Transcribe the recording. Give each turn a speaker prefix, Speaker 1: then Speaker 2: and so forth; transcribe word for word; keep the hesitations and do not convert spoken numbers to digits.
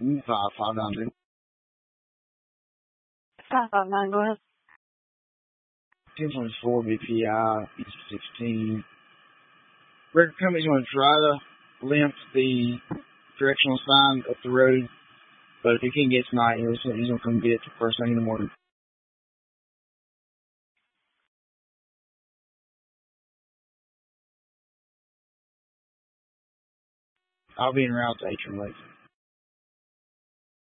Speaker 1: Five, five nine two.
Speaker 2: Five five nine, go ahead.
Speaker 1: ten twenty-four B P I, sixteen. Record company's going to try to limp the directional sign up the road, but if he can't get tonight, he's going to come get it the first thing in the morning. I'll be en route to Atrium Lake.